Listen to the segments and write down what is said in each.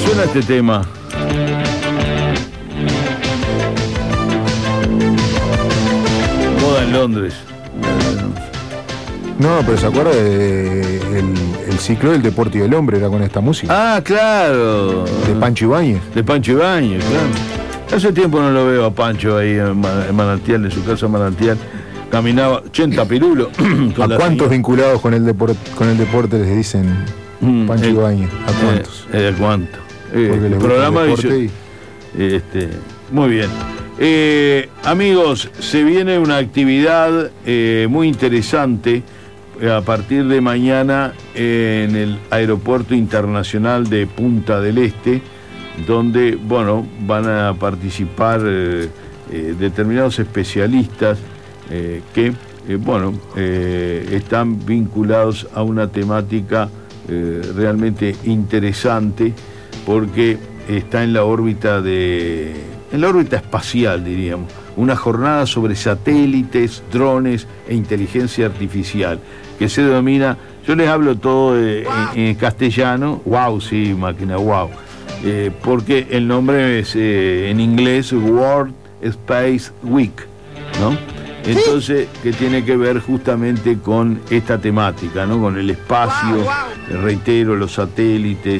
suena este tema? Moda en Londres. No, pero se acuerda el ciclo del deporte y del hombre, era con esta música. Ah, claro. De Pancho Ibáñez. De Pancho Ibáñez, claro. Hace tiempo no lo veo a Pancho ahí en Manantial, en su casa Manantial. Caminaba 80 pirulos. ¿A cuántos vinculados con el deporte les dicen Pancho Ibáñez? ¿A cuántos? ¿A cuánto? Porque el programa dice, muy bien. Amigos, se viene una actividad muy interesante a partir de mañana en el Aeropuerto Internacional de Punta del Este, donde, bueno, van a participar determinados especialistas que, están vinculados a una temática realmente interesante, porque está en la órbita espacial, diríamos, una jornada sobre satélites, drones e inteligencia artificial, que se denomina, yo les hablo todo en castellano, wow, sí, máquina, wow, porque el nombre es en inglés World Space Week, ¿no? Entonces, que tiene que ver justamente con esta temática, ¿no? Con el espacio, reitero, los satélites.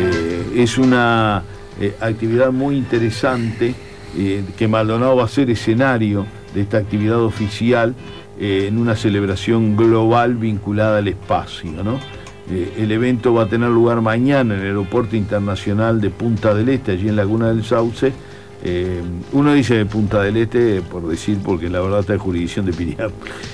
Es una actividad muy interesante, que Maldonado va a ser escenario de esta actividad oficial en una celebración global vinculada al espacio, ¿no? El evento va a tener lugar mañana en el Aeropuerto Internacional de Punta del Este, allí en Laguna del Sauce. Uno dice de Punta del Este por decir, porque la verdad está en jurisdicción de Piriápolis,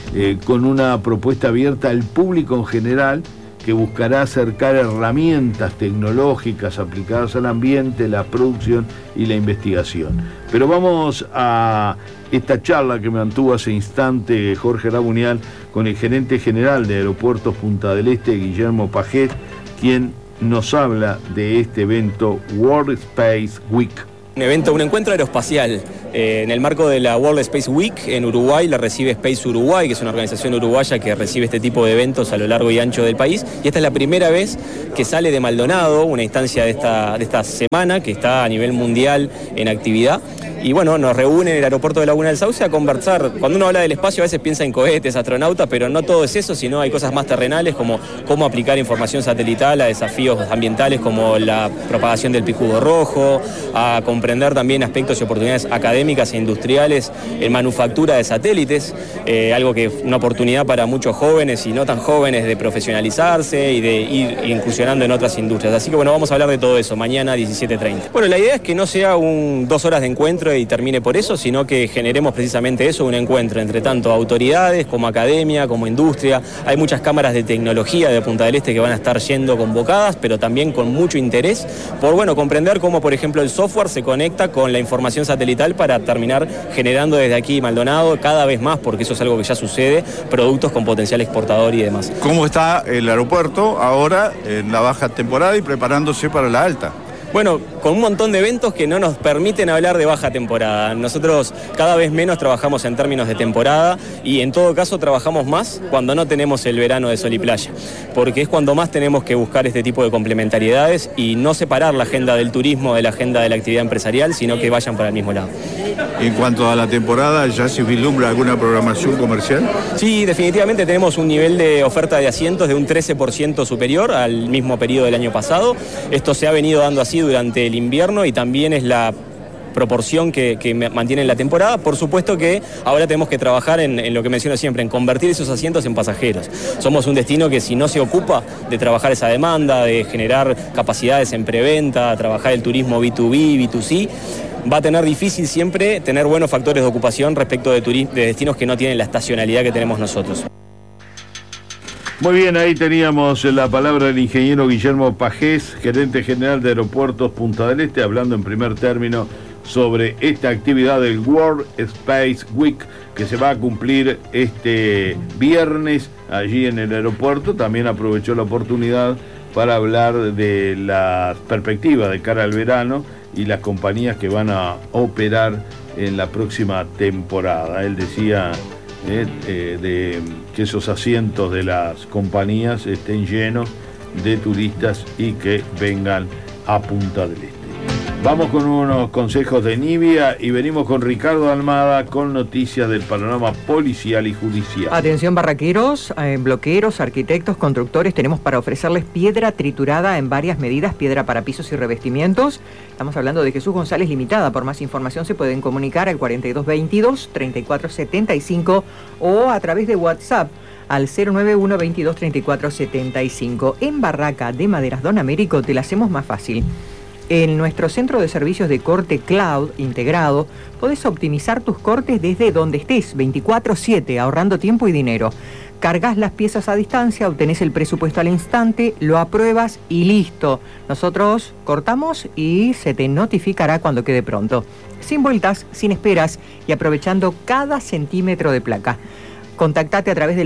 con una propuesta abierta al público en general, que buscará acercar herramientas tecnológicas aplicadas al ambiente, la producción y la investigación. Pero vamos a esta charla que mantuvo hace instante Jorge Rabunial con el gerente general de Aeropuertos Punta del Este, Guillermo Pagés, quien nos habla de este evento World Space Week. Un encuentro aeroespacial en el marco de la World Space Week en Uruguay. La recibe Space Uruguay, que es una organización uruguaya que recibe este tipo de eventos a lo largo y ancho del país, y esta es la primera vez que sale de Maldonado, una instancia de esta semana que está a nivel mundial en actividad. Y bueno, nos reúne en el aeropuerto de Laguna del Sauce a conversar. Cuando uno habla del espacio a veces piensa en cohetes, astronautas, pero no todo es eso, sino hay cosas más terrenales como cómo aplicar información satelital a desafíos ambientales como la propagación del picudo rojo, a comprender también aspectos y oportunidades académicas e industriales en manufactura de satélites, algo que es una oportunidad para muchos jóvenes y no tan jóvenes de profesionalizarse y de ir incursionando en otras industrias. Así que bueno, vamos a hablar de todo eso mañana 17:30. Bueno, la idea es que no sea 2 horas de encuentro y termine por eso, sino que generemos precisamente eso, un encuentro entre tanto autoridades como academia, como industria. Hay muchas cámaras de tecnología de Punta del Este que van a estar yendo convocadas, pero también con mucho interés por, bueno, comprender cómo, por ejemplo, el software se conecta con la información satelital para terminar generando desde aquí Maldonado cada vez más, porque eso es algo que ya sucede, productos con potencial exportador y demás. ¿Cómo está el aeropuerto ahora en la baja temporada y preparándose para la alta? Bueno, con un montón de eventos que no nos permiten hablar de baja temporada. Nosotros cada vez menos trabajamos en términos de temporada y en todo caso trabajamos más cuando no tenemos el verano de sol y playa, porque es cuando más tenemos que buscar este tipo de complementariedades y no separar la agenda del turismo de la agenda de la actividad empresarial, sino que vayan para el mismo lado. En cuanto a la temporada, ¿ya se vislumbra alguna programación comercial? Sí, definitivamente tenemos un nivel de oferta de asientos de un 13% superior al mismo periodo del año pasado. Esto se ha venido dando así durante el invierno y también es la proporción que mantiene la temporada. Por supuesto que ahora tenemos que trabajar en lo que menciono siempre, en convertir esos asientos en pasajeros. Somos un destino que, si no se ocupa de trabajar esa demanda, de generar capacidades en preventa, trabajar el turismo B2B, B2C, va a tener difícil siempre tener buenos factores de ocupación respecto de destinos que no tienen la estacionalidad que tenemos nosotros. Muy bien, ahí teníamos la palabra del ingeniero Guillermo Pagés, gerente general de Aeropuertos Punta del Este, hablando en primer término sobre esta actividad del World Space Week que se va a cumplir este viernes allí en el aeropuerto. También aprovechó la oportunidad para hablar de las perspectivas de cara al verano y las compañías que van a operar en la próxima temporada. Él decía de que esos asientos de las compañías estén llenos de turistas y que vengan a Punta del Este. Vamos con unos consejos de Nibia y venimos con Ricardo Almada con noticias del panorama policial y judicial. Atención barraqueros, bloqueros, arquitectos, constructores, tenemos para ofrecerles piedra triturada en varias medidas, piedra para pisos y revestimientos. Estamos hablando de Jesús González Limitada. Por más información se pueden comunicar al 4222-3475 o a través de WhatsApp al 091-223475. En Barraca de Maderas Don Américo te la hacemos más fácil. En nuestro centro de servicios de corte cloud integrado, podés optimizar tus cortes desde donde estés, 24/7, ahorrando tiempo y dinero. Cargas las piezas a distancia, obtenés el presupuesto al instante, lo apruebas y listo. Nosotros cortamos y se te notificará cuando quede pronto. Sin vueltas, sin esperas y aprovechando cada centímetro de placa. Contactate a través del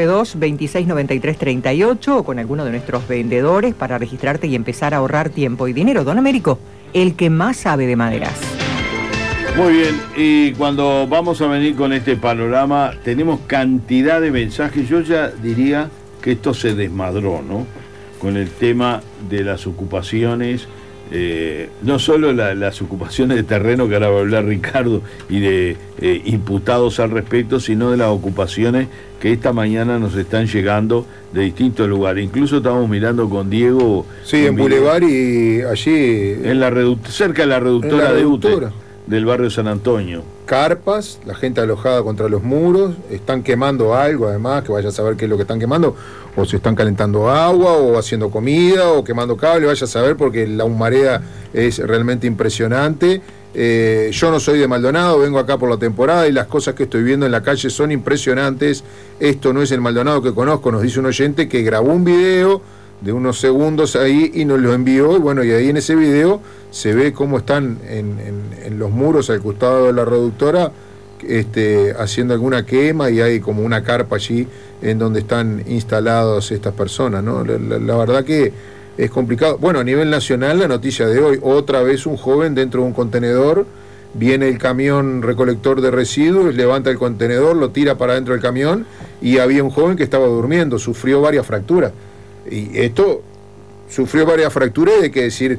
092-2693-38 o con alguno de nuestros vendedores para registrarte y empezar a ahorrar tiempo y dinero. Don Américo, el que más sabe de maderas. Muy bien, y cuando vamos a venir con este panorama, tenemos cantidad de mensajes. Yo ya diría que esto se desmadró, ¿no? Con el tema de las ocupaciones, no solo las ocupaciones de terreno, que ahora va a hablar Ricardo, y de imputados al respecto, sino de las ocupaciones que esta mañana nos están llegando de distintos lugares. Incluso estamos mirando con Diego. Sí, en Boulevard y allí. Cerca de la reductora de UTE, del barrio San Antonio. Carpas, la gente alojada contra los muros, están quemando algo además, que vaya a saber qué es lo que están quemando, o se están calentando agua, o haciendo comida, o quemando cable, vaya a saber, porque la humareda es realmente impresionante. Yo no soy de Maldonado, vengo acá por la temporada y las cosas que estoy viendo en la calle son impresionantes. Esto no es el Maldonado que conozco, nos dice un oyente que grabó un video de unos segundos ahí y nos lo envió, y bueno, y ahí en ese video se ve cómo están en los muros al costado de la reductora haciendo alguna quema, y hay como una carpa allí en donde están instalados estas personas, ¿no? La verdad que es complicado. Bueno, a nivel nacional, la noticia de hoy, otra vez un joven dentro de un contenedor, viene el camión recolector de residuos, levanta el contenedor, lo tira para dentro del camión, y había un joven que estaba durmiendo, sufrió varias fracturas. Y esto sufrió varias fracturas, hay que decir,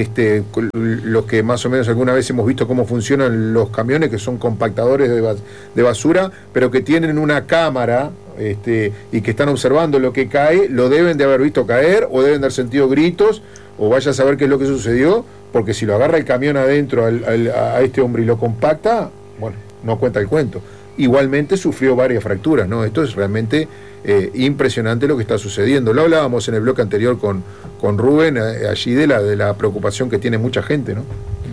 los que más o menos alguna vez hemos visto cómo funcionan los camiones, que son compactadores de basura, pero que tienen una cámara y que están observando lo que cae, lo deben de haber visto caer, o deben de haber sentido gritos, o vaya a saber qué es lo que sucedió, porque si lo agarra el camión adentro a este hombre y lo compacta, bueno, no cuenta el cuento. Igualmente sufrió varias fracturas, ¿no? Esto es realmente impresionante lo que está sucediendo. Lo hablábamos en el bloque anterior con Rubén, allí de la preocupación que tiene mucha gente, ¿no?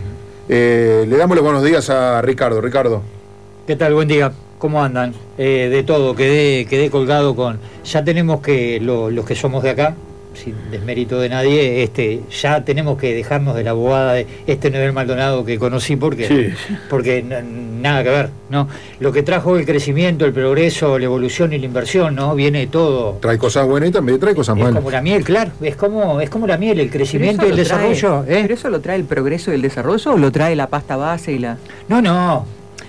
Le damos los buenos días a Ricardo. Ricardo. ¿Qué tal? Buen día. ¿Cómo andan? De todo, quedé colgado con... Ya tenemos que, los que somos de acá, sin desmérito de nadie, ya tenemos que dejarnos de la bobada de Nuevo Maldonado que conocí, porque nada que ver, ¿no? Lo que trajo el crecimiento, el progreso, la evolución y la inversión, ¿no? Viene todo. Trae cosas buenas y también trae cosas malas. Es como la miel, claro, es como la miel, el crecimiento y el desarrollo. ¿Pero eso lo trae el progreso y el desarrollo o lo trae la pasta base y la...? No.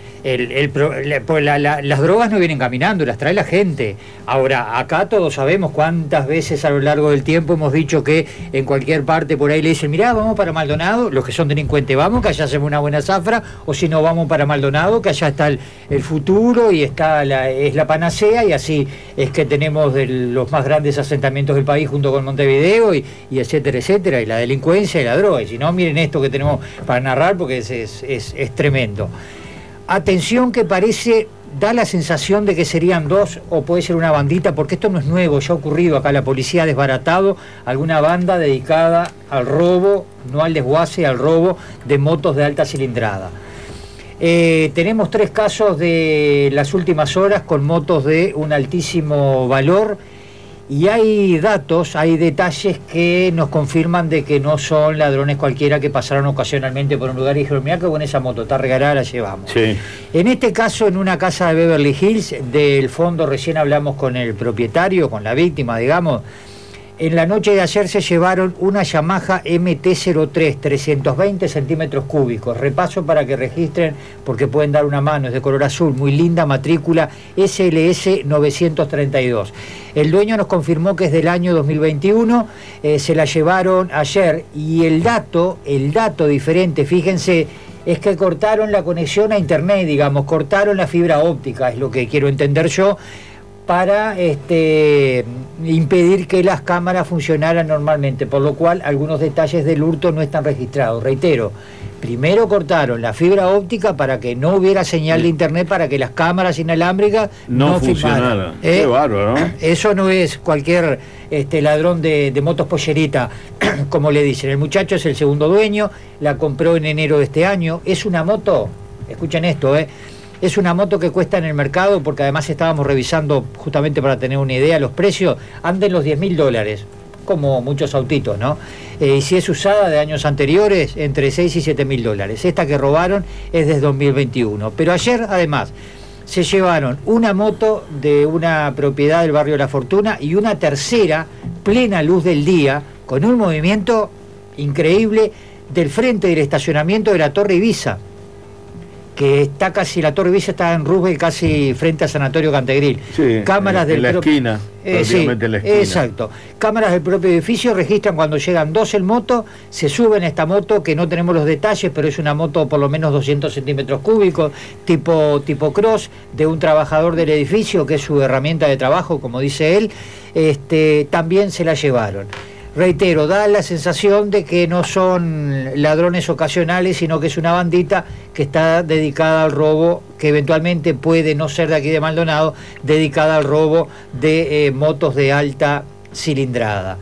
Las drogas no vienen caminando, las trae la gente. Ahora, acá todos sabemos cuántas veces a lo largo del tiempo hemos dicho que en cualquier parte por ahí le dicen, mirá, vamos para Maldonado, los que son delincuentes, vamos, que allá hacemos una buena zafra, o si no, vamos para Maldonado, que allá está el futuro y es la panacea, y así es que tenemos los más grandes asentamientos del país junto con Montevideo y etcétera, etcétera, y la delincuencia y la droga. Y si no, miren esto que tenemos para narrar, porque es tremendo. Atención, que da la sensación de que serían dos o puede ser una bandita, porque esto no es nuevo, ya ha ocurrido acá. La policía ha desbaratado alguna banda dedicada al robo, no al desguace, al robo de motos de alta cilindrada. Tenemos 3 casos de las últimas horas con motos de un altísimo valor, y hay datos, hay detalles que nos confirman de que no son ladrones cualquiera que pasaron ocasionalmente por un lugar y dijeron, mirá qué buena esa moto, está regalada, la llevamos. Sí. En este caso, en una casa de Beverly Hills, del fondo, recién hablamos con el propietario, con la víctima, digamos, En la noche de ayer se llevaron una Yamaha MT-03, 320 centímetros cúbicos. Repaso para que registren, porque pueden dar una mano, es de color azul, muy linda, matrícula SLS 932. El dueño nos confirmó que es del año 2021, se la llevaron ayer, y el dato diferente, fíjense, es que cortaron la conexión a internet, digamos, cortaron la fibra óptica, es lo que quiero entender yo, para impedir que las cámaras funcionaran normalmente, por lo cual algunos detalles del hurto no están registrados. Reitero, primero cortaron la fibra óptica para que no hubiera señal de internet, para que las cámaras inalámbricas no funcionaran. Qué bárbaro, ¿no? Eso no es cualquier ladrón de motos pollerita, como le dicen. El muchacho es el segundo dueño, la compró en enero de este año. Es una moto, escuchen esto, es una moto que cuesta en el mercado, porque además estábamos revisando justamente para tener una idea, los precios andan los $10.000, como muchos autitos, ¿no? Y si es usada de años anteriores, entre $6.000 y $7.000. Esta que robaron es desde 2021. Pero ayer, además, se llevaron una moto de una propiedad del barrio La Fortuna y una tercera, plena luz del día, con un movimiento increíble del frente del estacionamiento de la Torre Ibiza, que está casi, la Torre Ibiza está en Roosevelt, casi frente al Sanatorio Cantegril. Sí, cámaras en la esquina, prácticamente en la esquina. Exacto. Cámaras del propio edificio registran cuando llegan dos en moto, se suben a esta moto, que no tenemos los detalles, pero es una moto por lo menos 200 centímetros cúbicos, tipo cross, de un trabajador del edificio, que es su herramienta de trabajo, como dice él. También se la llevaron. Reitero, da la sensación de que no son ladrones ocasionales, sino que es una bandita que está dedicada al robo, que eventualmente puede no ser de aquí de Maldonado, dedicada al robo de motos de alta cilindrada.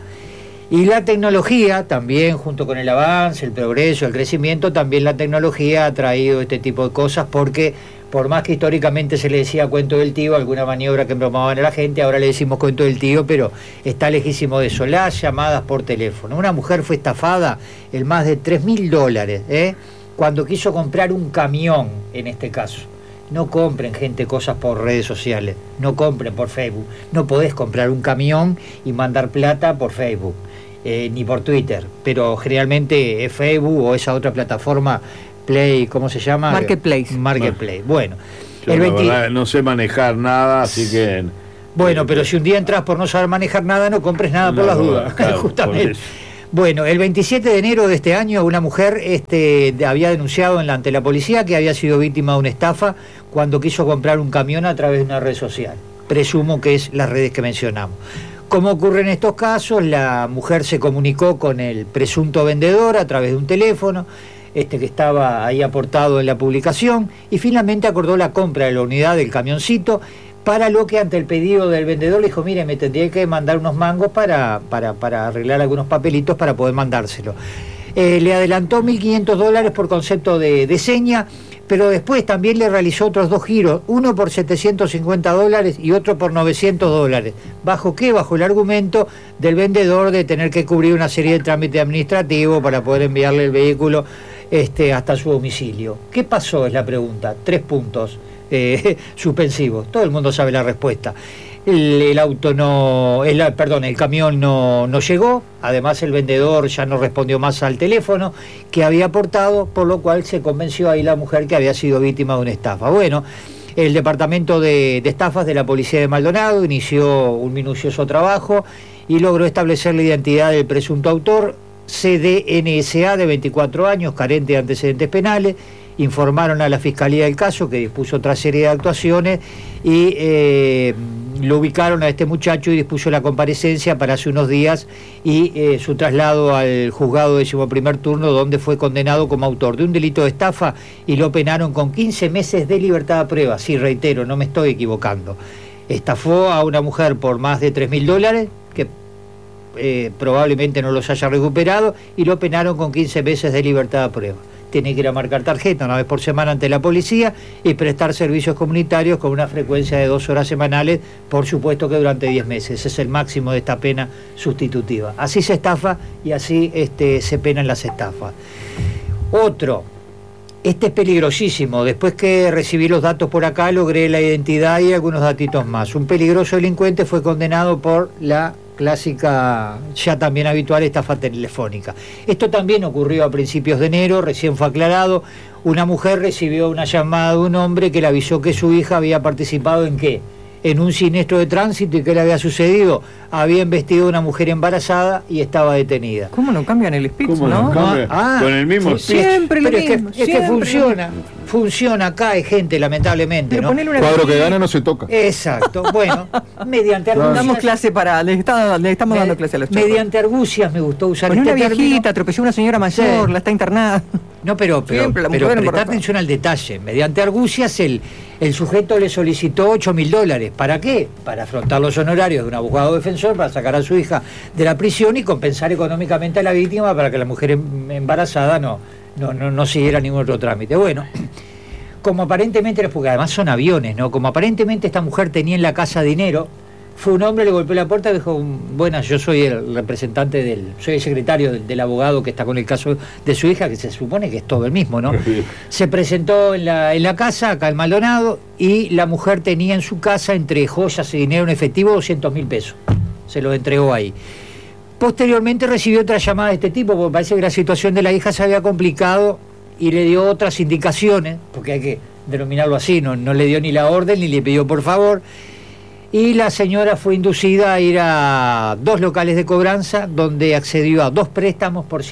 Y la tecnología también, junto con el avance, el progreso, el crecimiento, también la tecnología ha traído este tipo de cosas, porque por más que históricamente se le decía cuento del tío, alguna maniobra que embromaban a la gente, ahora le decimos cuento del tío, pero está lejísimo de eso. Las llamadas por teléfono. Una mujer fue estafada en más de $3.000, cuando quiso comprar un camión, en este caso. No compren, gente, cosas por redes sociales, no compren por Facebook. No podés comprar un camión y mandar plata por Facebook, ni por Twitter, pero generalmente es Facebook o esa otra plataforma, Play, ¿cómo se llama? Marketplace. Bueno, yo la verdad no sé manejar nada, así que... Bueno, pero si un día entras por no saber manejar nada, no compres nada por las dudas, claro, justamente. Bueno, el 27 de enero de este año, una mujer había denunciado ante la policía que había sido víctima de una estafa cuando quiso comprar un camión a través de una red social. Presumo que es las redes que mencionamos. Como ocurre en estos casos, la mujer se comunicó con el presunto vendedor a través de un teléfono, que estaba ahí aportado en la publicación, y finalmente acordó la compra de la unidad del camioncito, para lo que ante el pedido del vendedor le dijo, mire, me tendría que mandar unos mangos para arreglar algunos papelitos para poder mandárselo. Le adelantó $1.500 por concepto de seña, pero después también le realizó otros dos giros, uno por $750 y otro por $900. ¿Bajo qué? Bajo el argumento del vendedor de tener que cubrir una serie de trámites administrativos para poder enviarle el vehículo hasta su domicilio. ¿Qué pasó? Es la pregunta. 3 puntos suspensivos. Todo el mundo sabe la respuesta. El camión no llegó, además el vendedor ya no respondió más al teléfono que había aportado, por lo cual se convenció ahí la mujer que había sido víctima de una estafa. Bueno, el departamento de estafas de la policía de Maldonado inició un minucioso trabajo y logró establecer la identidad del presunto autor, CDNSA, de 24 años, carente de antecedentes penales. Informaron a la Fiscalía del caso, que dispuso otra serie de actuaciones, y lo ubicaron a este muchacho y dispuso la comparecencia para hace unos días y su traslado al juzgado 11º turno, donde fue condenado como autor de un delito de estafa y lo penaron con 15 meses de libertad a prueba. Sí, reitero, no me estoy equivocando. Estafó a una mujer por más de $3.000, que probablemente no los haya recuperado, y lo penaron con 15 meses de libertad a prueba. Tiene que ir a marcar tarjeta una vez por semana ante la policía y prestar servicios comunitarios con una frecuencia de 2 horas semanales, por supuesto que durante 10 meses. Ese es el máximo de esta pena sustitutiva. Así se estafa y así se penan las estafas. Otro, es peligrosísimo. Después que recibí los datos por acá, logré la identidad y algunos datitos más. Un peligroso delincuente fue condenado por la clásica, ya también habitual, estafa telefónica. Esto también ocurrió a principios de enero, recién fue aclarado. Una mujer recibió una llamada de un hombre que le avisó que su hija había participado en ¿qué? En un siniestro de tránsito. ¿Y qué le había sucedido? Había embestido a una mujer embarazada y estaba detenida. ¿Cómo no cambian el speech, ¿Cómo no? no cambia? Con el mismo Siempre lo Pero mismo. es que siempre funciona, acá hay gente, lamentablemente, Pero ¿no? ponele una Cuadro que viejita. gana no se toca. Exacto, bueno, mediante argucias. Damos clase le estamos dando clase a los chicos. Mediante argucias me gustó usar Con este una viejita, término. atropelló a una señora mayor, Sí. la está internada. No, pero Siempre la mujer presta embarazada. atención al detalle. Mediante argucias, el sujeto le solicitó $8.000. ¿Para qué? Para afrontar los honorarios de un abogado defensor, para sacar a su hija de la prisión y compensar económicamente a la víctima para que la mujer embarazada no siguiera ningún otro trámite. Bueno, como aparentemente, porque además son aviones, ¿no? Como aparentemente esta mujer tenía en la casa dinero, fue un hombre, le golpeó la puerta y dijo, bueno, yo soy el representante soy el secretario del abogado que está con el caso de su hija, que se supone que es todo el mismo, ¿no? Se presentó en la casa, acá en Maldonado, y la mujer tenía en su casa, entre joyas y dinero en efectivo, 200.000 pesos. Se los entregó ahí. Posteriormente recibió otra llamada de este tipo, porque parece que la situación de la hija se había complicado y le dio otras indicaciones, porque hay que denominarlo así, no le dio ni la orden ni le pidió por favor. Y la señora fue inducida a ir a 2 locales de cobranza donde accedió a 2 préstamos por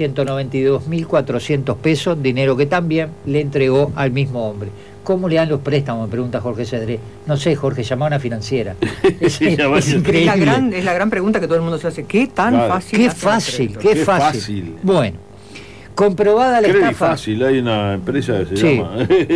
192.400 pesos, dinero que también le entregó al mismo hombre. ¿Cómo le dan los préstamos? Me pregunta Jorge Cedré. No sé, Jorge, llamá a una financiera. Es increíble. Es la gran pregunta que todo el mundo se hace. ¿Qué tan Claro. fácil? Qué hace fácil, el qué Qué fácil. fácil. Bueno, comprobada la Credit estafa. Fácil, hay una empresa que se Sí. llama.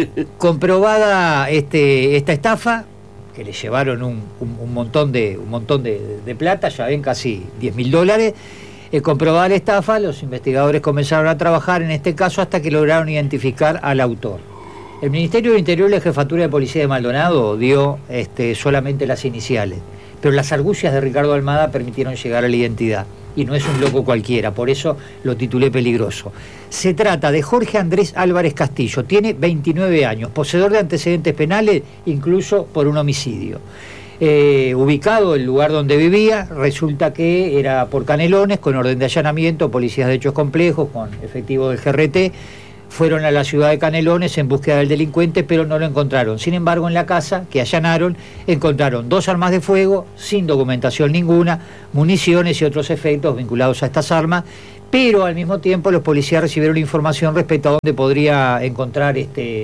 Comprobada esta estafa, que le llevaron un montón de plata, ya ven, casi $10.000. Comprobada la estafa, los investigadores comenzaron a trabajar en este caso hasta que lograron identificar al autor. El Ministerio del Interior y la Jefatura de Policía de Maldonado dio solamente las iniciales, pero las argucias de Ricardo Almada permitieron llegar a la identidad. Y no es un loco cualquiera, por eso lo titulé peligroso. Se trata de Jorge Andrés Álvarez Castillo, tiene 29 años, poseedor de antecedentes penales, incluso por un homicidio. Ubicado el lugar donde vivía, resulta que era por Canelones, con orden de allanamiento, policías de hechos complejos, con efectivos del GRT, fueron a la ciudad de Canelones en búsqueda del delincuente, pero no lo encontraron. Sin embargo, en la casa que allanaron, encontraron 2 armas de fuego, sin documentación ninguna, municiones y otros efectos vinculados a estas armas, pero al mismo tiempo los policías recibieron información respecto a dónde podían encontrar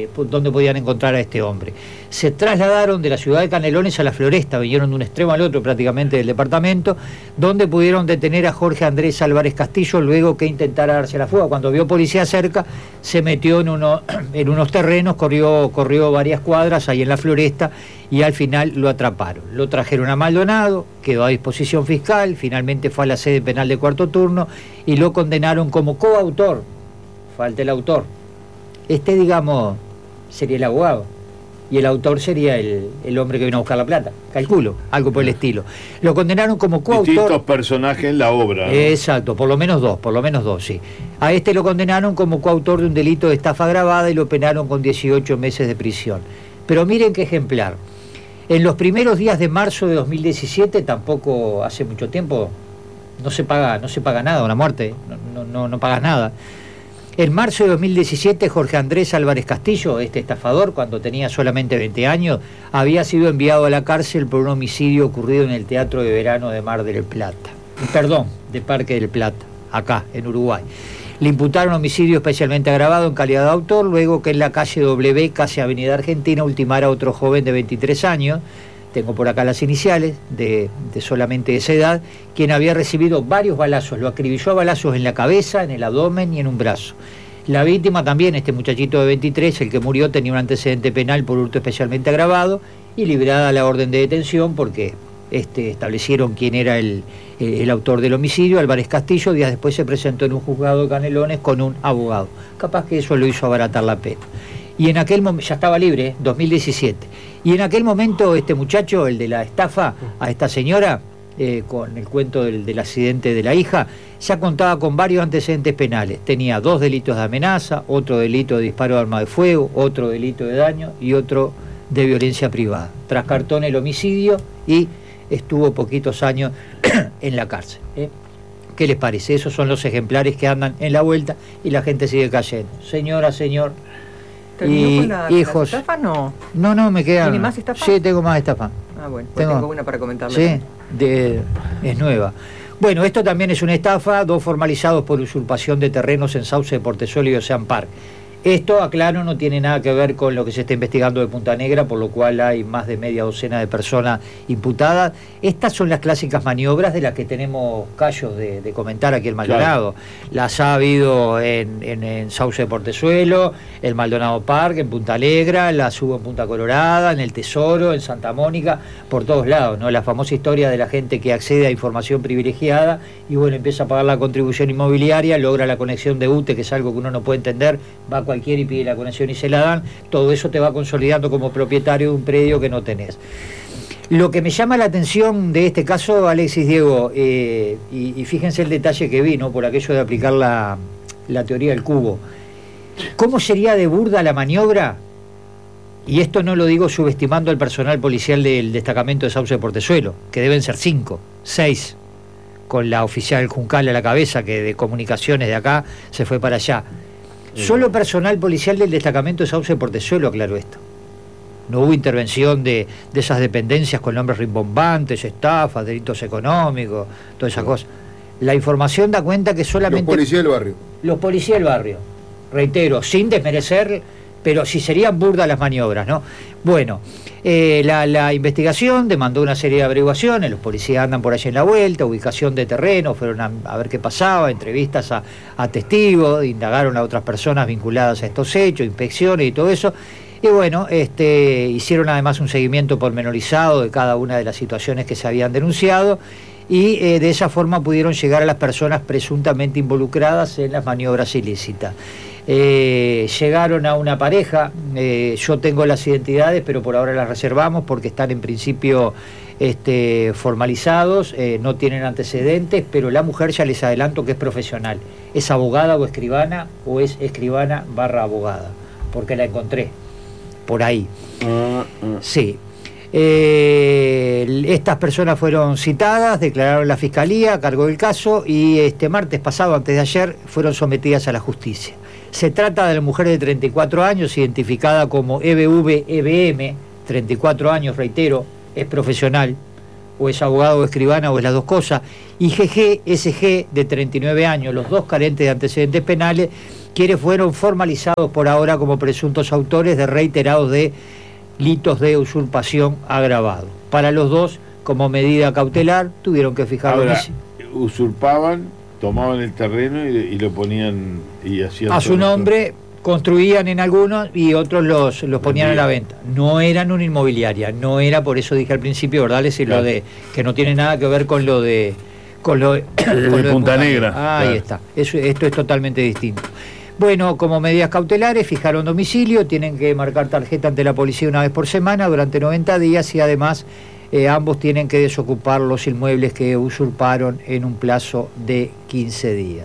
a este hombre. Se trasladaron de la ciudad de Canelones a La Floresta, vinieron de un extremo al otro prácticamente del departamento, donde pudieron detener a Jorge Andrés Álvarez Castillo luego que intentara darse a la fuga. Cuando vio policía cerca, se metió en unos terrenos, corrió varias cuadras ahí en La Floresta y al final lo atraparon. Lo trajeron a Maldonado, quedó a disposición fiscal, finalmente fue a la sede penal de cuarto turno y lo condenaron como coautor. Falta el autor. Digamos, sería el abogado. Y el autor sería el hombre que vino a buscar la plata. Calculo, algo por el estilo. Lo condenaron como coautor. Distintos personajes en la obra, ¿no? Exacto, por lo menos dos, sí. A lo condenaron como coautor de un delito de estafa agravada y lo penaron con 18 meses de prisión. Pero miren qué ejemplar. En los primeros días de marzo de 2017, tampoco hace mucho tiempo, no se paga nada, una muerte, no pagas nada. En marzo de 2017, Jorge Andrés Álvarez Castillo, este estafador, cuando tenía solamente 20 años, había sido enviado a la cárcel por un homicidio ocurrido en el Teatro de Verano de Parque del Plata, acá, en Uruguay. Le imputaron homicidio especialmente agravado en calidad de autor, luego que en la calle W, casi Avenida Argentina, ultimara a otro joven de 23 años, tengo por acá las iniciales, de solamente esa edad, quien había recibido varios balazos, lo acribilló a balazos en la cabeza, en el abdomen y en un brazo. La víctima también, este muchachito de 23, el que murió, tenía un antecedente penal por hurto especialmente agravado y librada la orden de detención porque establecieron quién era el autor del homicidio. Álvarez Castillo días después se presentó en un juzgado de Canelones con un abogado. Capaz que eso lo hizo abaratar la pena. Y en aquel momento, ya estaba libre, 2017. Y en aquel momento este muchacho, el de la estafa a esta señora, con el cuento del accidente de la hija, ya contaba con varios antecedentes penales. Tenía 2 delitos de amenaza, otro delito de disparo de arma de fuego, otro delito de daño y otro de violencia privada. Trascartó en el homicidio y estuvo poquitos años en la cárcel. ¿Qué les parece? Esos son los ejemplares que andan en la vuelta y la gente sigue cayendo. Señora, señor. ¿Terminó con la hijos. estafa? No. No, me quedan. ¿Tiene más estafa? Sí, tengo más estafa. Ah, bueno, pues tengo una para comentarle. Sí, es nueva. Bueno, esto también es una estafa, 2 formalizados por usurpación de terrenos en Sauce de Portezuelo y Ocean Park. Esto, aclaro, no tiene nada que ver con lo que se está investigando de Punta Negra, por lo cual hay más de media docena de personas imputadas. Estas son las clásicas maniobras de las que tenemos callos de comentar aquí en Maldonado. Claro. Las ha habido en Sauce de Portezuelo, en Maldonado Park, en Punta Negra, las hubo en Punta Colorada, en El Tesoro, en Santa Mónica, por todos lados, ¿no? La famosa historia de la gente que accede a información privilegiada y bueno, empieza a pagar la contribución inmobiliaria, logra la conexión de UTE, que es algo que uno no puede entender, va a cualquiera y pide la conexión y se la dan, todo eso te va consolidando como propietario de un predio que no tenés. Lo que me llama la atención de este caso, Alexis, Diego, y fíjense el detalle que vi, ¿no? Por aquello de aplicar la teoría del cubo. ¿Cómo sería de burda la maniobra? Y esto no lo digo subestimando al personal policial del destacamento de Sauce de Portezuelo, que deben ser 5, 6, con la oficial Juncal a la cabeza, que de comunicaciones de acá se fue para allá. Solo personal policial del destacamento de Sauce de Portezuelo aclaró esto. No hubo intervención de esas dependencias con nombres rimbombantes, estafas, delitos económicos, todas esas cosas. La información da cuenta que solamente... Los policías del barrio. Los policías del barrio. Reitero, sin desmerecer, pero si serían burdas las maniobras, ¿no? Bueno, la investigación demandó una serie de averiguaciones, los policías andan por allí en la vuelta, ubicación de terreno, fueron a ver qué pasaba, entrevistas a testigos, indagaron a otras personas vinculadas a estos hechos, inspecciones y todo eso. Y bueno, hicieron además un seguimiento pormenorizado de cada una de las situaciones que se habían denunciado y de esa forma pudieron llegar a las personas presuntamente involucradas en las maniobras ilícitas. Llegaron a una pareja, yo tengo las identidades, pero por ahora las reservamos porque están en principio formalizados, no tienen antecedentes, pero la mujer ya les adelanto que es profesional, es abogada o es escribana / abogada, porque la encontré por ahí. Sí. Estas personas fueron citadas, declararon la fiscalía a cargo del caso y este martes pasado, antes de ayer, fueron sometidas a la justicia. Se trata de la mujer de 34 años, identificada como EBV-EBM, 34 años, reitero, es profesional, o es abogado o escribana, o es las dos cosas, y GG-SG, de 39 años, los dos carentes de antecedentes penales, quienes fueron formalizados por ahora como presuntos autores de reiterados delitos de usurpación agravado. Para los dos, como medida cautelar, tuvieron que fijar... Ahora, usurpaban, tomaban el terreno y lo ponían y hacían... A su nombre, construían en algunos y otros los ponían a la venta. No eran una inmobiliaria, no era, por eso dije al principio, ¿verdad? Es decir, claro, lo de que no tiene nada que ver con lo de... Con lo de Punta Negra. Ahí está. Esto es totalmente distinto. Bueno, como medidas cautelares, fijaron domicilio, tienen que marcar tarjeta ante la policía una vez por semana durante 90 días y además ambos tienen que desocupar los inmuebles que usurparon en un plazo de 15 días.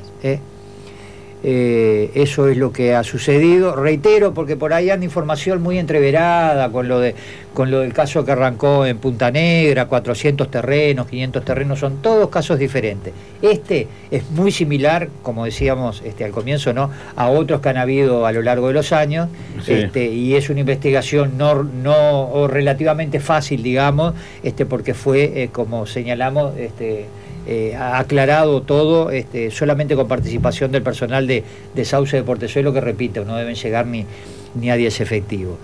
Eso es lo que ha sucedido, reitero, porque por ahí anda información muy entreverada con lo del caso que arrancó en Punta Negra, 400 terrenos, 500 terrenos, son todos casos diferentes. Este es muy similar, como decíamos al comienzo, ¿no?, a otros que han habido a lo largo de los años, sí. Y es una investigación no relativamente fácil, digamos, porque fue, como señalamos, ha aclarado todo solamente con participación del personal de Sauce de Portezuelo, que repito, no deben llegar ni a 10 efectivos.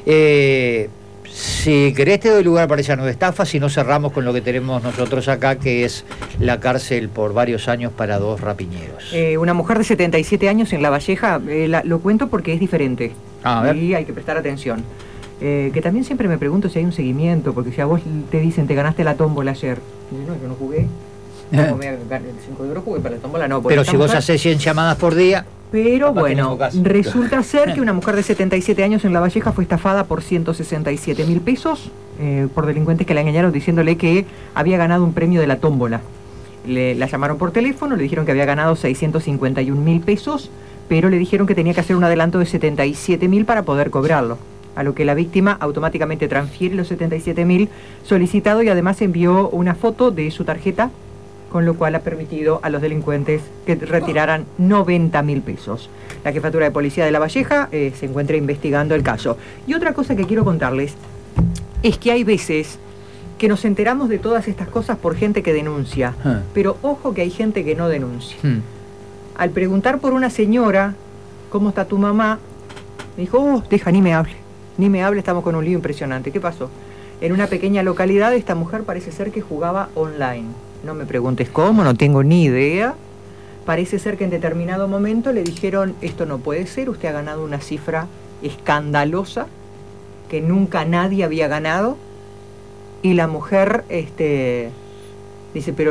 Si querés te doy lugar para esa nueva estafa, si no cerramos con lo que tenemos nosotros acá, que es la cárcel por varios años para 2 rapiñeros. Una mujer de 77 años en La Valleja, lo cuento porque es diferente y hay que prestar atención. Que también siempre me pregunto si hay un seguimiento, porque si a vos te dicen te ganaste la tómbola ayer, no, yo no jugué. No, me gané el 5 de oro, jugué para la tómbola, no. Pero si vos haces 100 llamadas por día... Pero bueno, resulta ser que una mujer de 77 años en La Valleja fue estafada por 167.000 pesos por delincuentes que la engañaron diciéndole que había ganado un premio de la tómbola. La llamaron por teléfono, le dijeron que había ganado 651.000 pesos, pero le dijeron que tenía que hacer un adelanto de 77.000 para poder cobrarlo. a lo que la víctima automáticamente transfiere los 77.000 solicitados y además envió una foto de su tarjeta, con lo cual ha permitido a los delincuentes que retiraran 90.000 pesos. La Jefatura de Policía de La Valleja se encuentra investigando el caso. Y otra cosa que quiero contarles es que hay veces que nos enteramos de todas estas cosas por gente que denuncia, pero ojo que hay gente que no denuncia. Al preguntar por una señora, ¿cómo está tu mamá? Me dijo, deja, ni me hable, estamos con un lío impresionante. ¿Qué pasó? En una pequeña localidad esta mujer parece ser que jugaba online. No me preguntes cómo, no tengo ni idea. Parece ser que en determinado momento le dijeron, esto no puede ser, usted ha ganado una cifra escandalosa que nunca nadie había ganado. Y la mujer dice, pero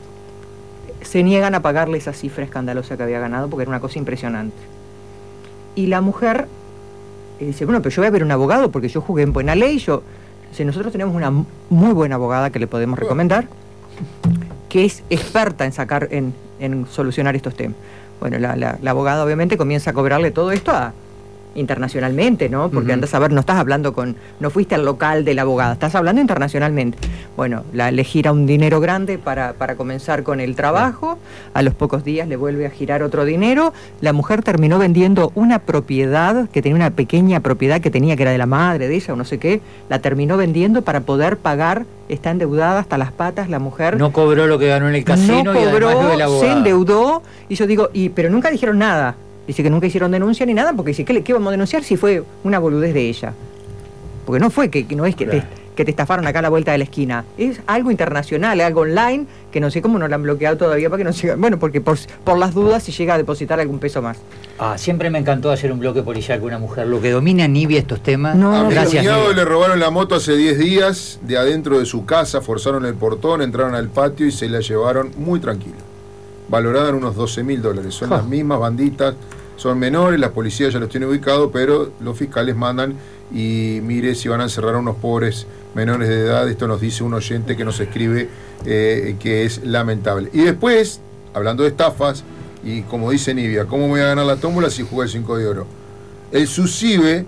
se niegan a pagarle esa cifra escandalosa que había ganado porque era una cosa impresionante. Y la mujer dice, bueno, pero yo voy a ver un abogado porque yo jugué en buena ley. Nosotros tenemos una muy buena abogada que le podemos recomendar, que es experta en solucionar estos temas. Bueno, la abogada obviamente comienza a cobrarle todo esto internacionalmente, ¿no? Porque andás a ver, no estás hablando no fuiste al local de la abogada, estás hablando internacionalmente. Bueno, le gira un dinero grande para comenzar con el trabajo, a los pocos días le vuelve a girar otro dinero, la mujer terminó vendiendo una propiedad, que tenía una pequeña propiedad que tenía, que era de la madre de ella o no sé qué, la terminó vendiendo para poder pagar, está endeudada hasta las patas la mujer. No cobró lo que ganó en el casino, no cobró, y además lo de la abogada. Se endeudó, y yo digo, pero nunca dijeron nada. Dice que nunca hicieron denuncia ni nada, porque dice, ¿qué vamos a denunciar si fue una boludez de ella? Porque no fue que no es que te estafaron acá a la vuelta de la esquina. Es algo internacional, algo online, que no sé cómo no la han bloqueado todavía para que no siga. Bueno, porque por las dudas si llega a depositar algún peso más. Siempre me encantó hacer un bloque policial con una mujer. Lo que domina Nibia estos temas. A mi Gracias, cuñado Nibia. le robaron la moto hace 10 días de adentro de su casa, forzaron el portón, entraron al patio y se la llevaron muy tranquilo. Valorada en unos $12.000. Son las mismas banditas, son menores, la policía ya los tiene ubicados, pero los fiscales mandan y mire si van a encerrar a unos pobres menores de edad. Esto nos dice un oyente que nos escribe que es lamentable. Y después, hablando de estafas, y como dice Nibia, ¿cómo me voy a ganar la tómbola si jugué el 5 de oro? El SUSIBE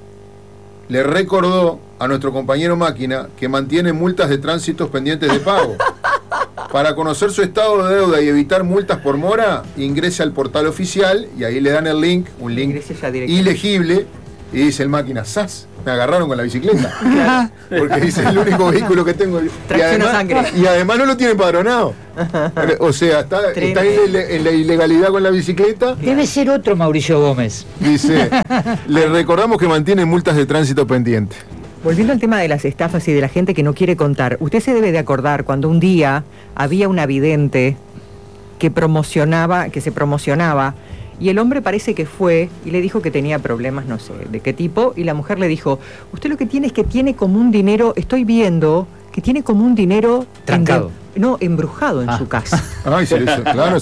le recordó a nuestro compañero Máquina que mantiene multas de tránsitos pendientes de pago. Para conocer su estado de deuda y evitar multas por mora, ingrese al portal oficial y ahí le dan el link, un link ilegible, y dice el Máquina, ¡zas! Me agarraron con la bicicleta. Porque dice, es el único vehículo que tengo. Y además no lo tiene empadronado. O sea, está en la ilegalidad con la bicicleta. Debe ser otro Mauricio Gómez. Dice, le recordamos que mantiene multas de tránsito pendientes. Volviendo al tema de las estafas y de la gente que no quiere contar, usted se debe de acordar cuando un día había una vidente que se promocionaba, y el hombre parece que fue y le dijo que tenía problemas, no sé de qué tipo, y la mujer le dijo, usted lo que tiene es que tiene como un dinero, estoy viendo que tiene como un dinero trancado. Embrujado en su casa. Ay, sí, claro.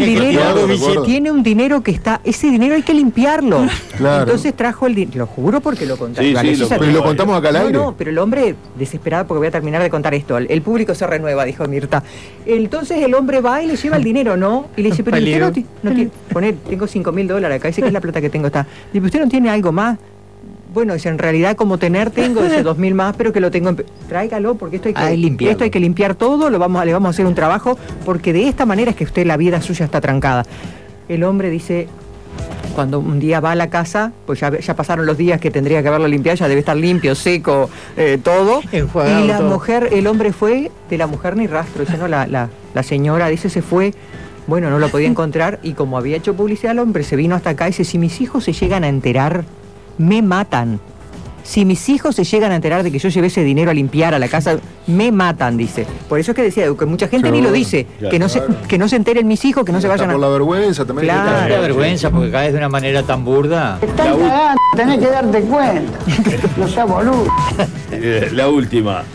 Tiene un dinero que está, ese dinero hay que limpiarlo. Claro. Entonces trajo el dinero, lo juro porque lo conté. Pero lo contamos acá al aire. No, pero el hombre, desesperado porque voy a terminar de contar esto, el público se renueva, dijo Mirta. Entonces el hombre va y le lleva el dinero, ¿no? Y le dice, pero usted no tiene, tengo $5.000 acá, dice que es la plata que tengo, está. Dice, ¿usted no tiene algo más? Bueno, dice, en realidad como tengo ese 2.000 más, pero que lo tengo tráigalo, porque esto hay que limpiar todo, le vamos a hacer un trabajo, porque de esta manera es que la vida suya está trancada. El hombre dice, cuando un día va a la casa, pues ya pasaron los días que tendría que haberlo limpiado, ya debe estar limpio, seco, todo. Enjuagado, y la todo. mujer, el hombre fue, de la mujer ni rastro, dice, no, la señora, dice, se fue. Bueno, no lo podía encontrar, y como había hecho publicidad, el hombre se vino hasta acá y dice, si mis hijos se llegan a enterar, me matan. Si mis hijos se llegan a enterar de que yo llevé ese dinero a limpiar a la casa, me matan, dice. Por eso es que decía que mucha gente ni lo dice, que no se enteren mis hijos, que no se vayan por la vergüenza también. Claro. La vergüenza, porque caes de una manera tan burda. Te están cagando, tenés que darte cuenta. No seas boludo. La última.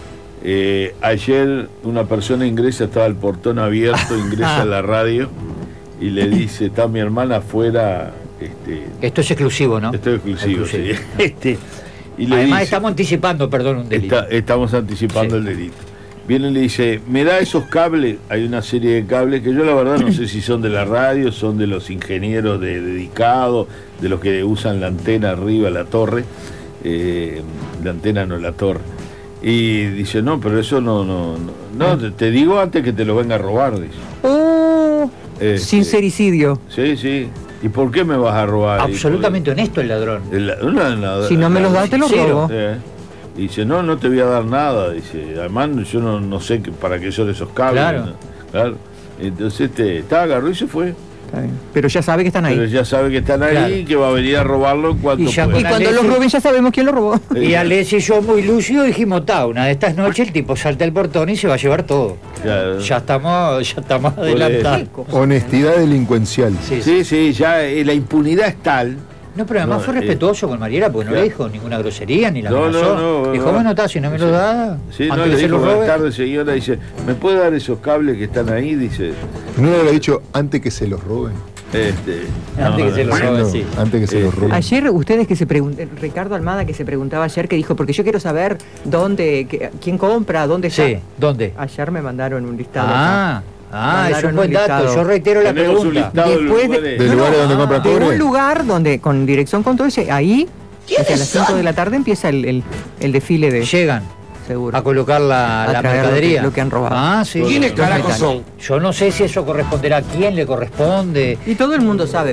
Ayer una persona ingresa, estaba el portón abierto, ingresa a la radio y le dice, está mi hermana afuera. Esto es exclusivo, ¿no? Esto es exclusivo, sí. Y le Además dice, estamos anticipando, un delito. Estamos anticipando el delito. Viene y le dice, me da esos cables, hay una serie de cables que yo la verdad no sé si son de la radio, son de los ingenieros dedicados, de los que usan la antena arriba, la torre. la antena no la torre. Y dice, no, pero eso no, te digo antes que te lo venga a robar, dice. Sincericidio. Sí. ¿Y por qué me vas a robar? Absolutamente honesto el ladrón. Si no me los das, te los robo. Y dice, no te voy a dar nada. Dice, además yo no sé para qué son esos cables. Claro. Entonces agarró y se fue. Pero ya sabe que están ahí. Pero ya sabe que están ahí y que va a venir a robarlo en cuanto pueda. Y cuando los roben ya sabemos quién lo robó. Y Alessi y yo muy lúcidos dijimos, una de estas noches el tipo salta el portón y se va a llevar todo. Claro. Ya estamos adelantados. Honestidad delincuencial. Sí, ya la impunidad es tal. No, pero además fue respetuoso con Mariela porque no le dijo ninguna grosería ni la amenazó. No. Dijo, bueno, si no me lo da, sí, antes no, que le se dijo, lo robe. buenas tardes, señora, dice, ¿me puede dar esos cables que están ahí? Dice. ¿No le había dicho antes que se los roben? Antes que se los roben, sí. Antes que se los roben. Ayer ustedes que se preguntan, Ricardo Almada que se preguntaba ayer, que dijo, porque yo quiero saber quién compra, dónde está. Sí, ¿dónde? Ayer me mandaron un listado. Es un buen dato. Yo reitero la pregunta. Después ¿De lugares donde compran cobre? De un lugar donde, con dirección con todo ese, ahí, a las 5 de la tarde empieza el desfile de... Llegan seguro a colocar la mercadería. Lo que han robado. Sí. ¿Quiénes carajos son? Yo no sé si eso corresponderá a quién le corresponde. Y todo el mundo sabe,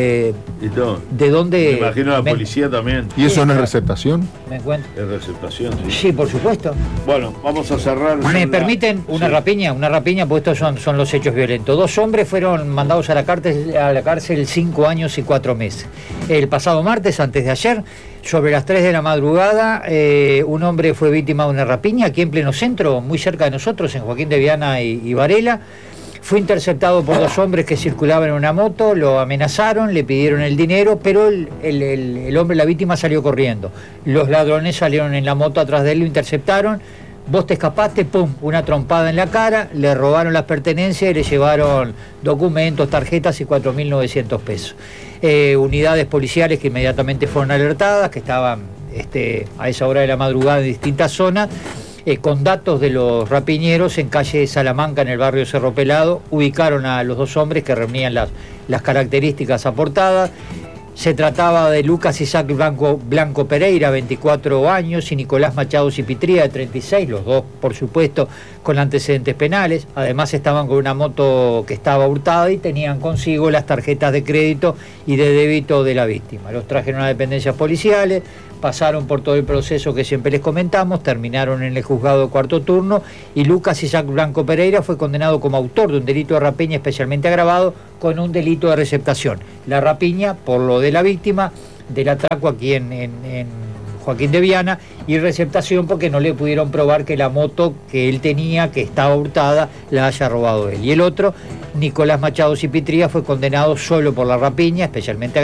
¿de dónde? Me imagino la policía también. ¿Y eso no es receptación? Me encuentro. Es receptación, sí. Sí, por supuesto. Bueno, vamos a cerrar. ¿Me permiten una rapiña, pues estos son los hechos violentos? 2 hombres fueron mandados a la cárcel 5 años y 4 meses. El pasado martes, antes de ayer, sobre las 3 de la madrugada, un hombre fue víctima de una rapiña aquí en pleno centro, muy cerca de nosotros, en Joaquín de Viana y Varela. Fue interceptado por 2 hombres que circulaban en una moto, lo amenazaron, le pidieron el dinero, pero el hombre, la víctima, salió corriendo. Los ladrones salieron en la moto atrás de él, lo interceptaron. Vos te escapaste, pum, una trompada en la cara, le robaron las pertenencias y le llevaron documentos, tarjetas y 4.900 pesos. Unidades policiales que inmediatamente fueron alertadas, que estaban a esa hora de la madrugada en distintas zonas, con datos de los rapiñeros en calle Salamanca, en el barrio Cerro Pelado, ubicaron a los 2 hombres que reunían las características aportadas. Se trataba de Lucas Isaac Blanco Pereira, 24 años, y Nicolás Machado Cipitría, de 36, los 2, por supuesto, con antecedentes penales. Además estaban con una moto que estaba hurtada y tenían consigo las tarjetas de crédito y de débito de la víctima. Los trajeron a dependencias policiales, pasaron por todo el proceso que siempre les comentamos, terminaron en el juzgado de 4º turno y Lucas Isaac Blanco Pereira fue condenado como autor de un delito de rapiña especialmente agravado con un delito de receptación. La rapiña por lo de la víctima, del atraco aquí en Joaquín de Viana, y receptación porque no le pudieron probar que la moto que él tenía, que estaba hurtada, la haya robado él. Y el otro, Nicolás Machado Cipitría, fue condenado solo por la rapiña, especialmente